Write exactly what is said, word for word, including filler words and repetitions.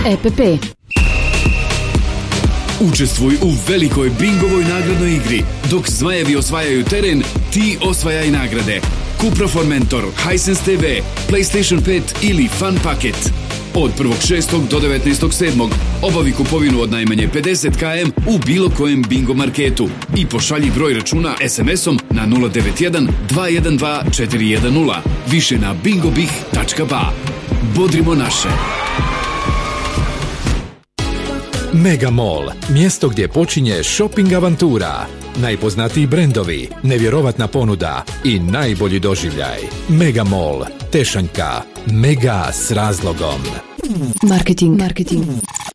E P P. Učestvuj u velikoj bingovoj nagradnoj igri. Dok zmajevi osvajaju teren, ti osvajaj nagrade. Cupra Formentor, Hisense T V, PlayStation pet ili Fun Paket. Od prvog šestog do devetnaestog sedmog obavi kupovinu od najmanje pedeset kilometara u bilo kojem bingo marketu i pošalji broj računa es em esom na nula devet jedan dva jedan dva četiri jedan nula. Više na bingobih tačka ba. Bodrimo naše. Mega Mall, mjesto gdje počinje shopping avantura. Najpoznatiji brendovi, nevjerovatna ponuda i najbolji doživljaj. Mega Mall, Tešanjka, mega s razlogom. Marketing, marketing.